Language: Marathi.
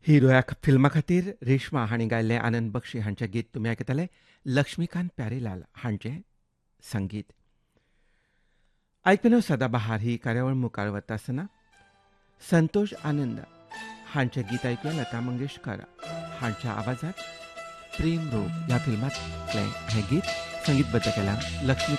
हिरो ह्या फिल्मा खातीर रेश्मा हांणी गायल्लें आनंद बक्षी हांचें गीत तुमी आयकतले. लक्ष्मीकांत प्यारेलाल हांचें संगीत. आयकून सदाबहार ही कार्यावळ मुखार वता आसतना संतोष आनंद हांचें गीत आयकुया. लता मंगेशकर हांच्या आवाजांत प्रेम रोग ह्या फिल्मांतलें हें गीत संगीतबद्ध केलां लक्ष्मी